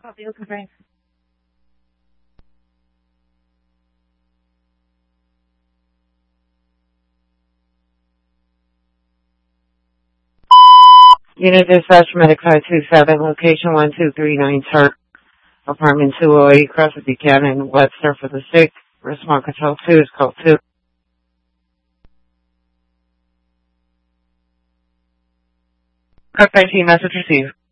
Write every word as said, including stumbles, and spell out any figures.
Copy, looking for Unit dispatch, Medic five two seven, location one two three nine Turk, apartment two oh eight, across the Buchanan, Webster for the sick. Response control two is code two. Correct I T, message received.